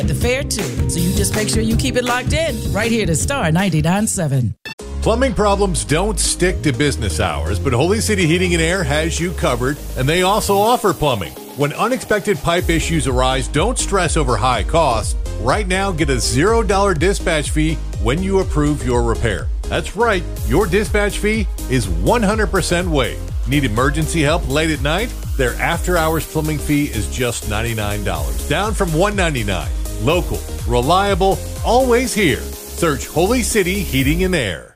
at the fair, too. So you just make sure you keep it locked in right here to Star 99.7. Plumbing problems don't stick to business hours, but Holy City Heating and Air has you covered, and they also offer plumbing. When unexpected pipe issues arise, don't stress over high costs. Right now, get a $0 dispatch fee when you approve your repair. That's right, your dispatch fee is 100% waived. Need emergency help late at night? Their after-hours plumbing fee is just $99, down from $199. Local, reliable, always here. Search Holy City Heating and Air.